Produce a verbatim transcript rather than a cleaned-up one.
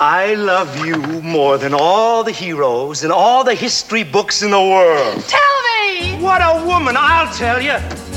I love you more than all the heroes and all the history books in the world. Tell me! What a woman, I'll tell you.